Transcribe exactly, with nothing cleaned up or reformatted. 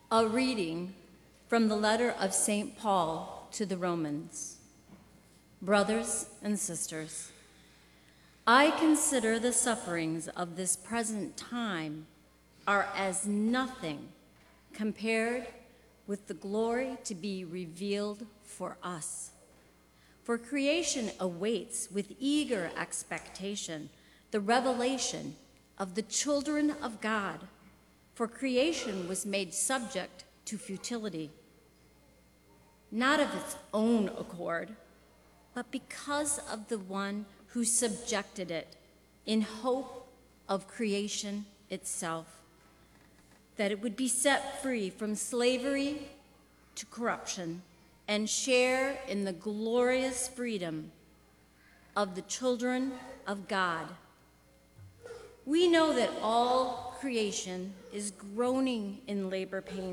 A reading from the letter of Saint Paul to the Romans. Brothers and sisters, I consider the sufferings of this present time are as nothing compared with the glory to be revealed for us. For creation awaits with eager expectation the revelation of the children of God. For creation was made subject to futility, not of its own accord, but because of the one who subjected it, in hope of creation itself, that it would be set free from slavery to corruption and share in the glorious freedom of the children of God. We know that all creation is groaning in labor pains